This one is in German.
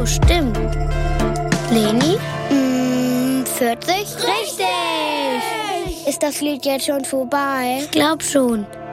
stimmt. Leni? 40? Richtig! Ist das Lied jetzt schon vorbei? Ich glaub schon.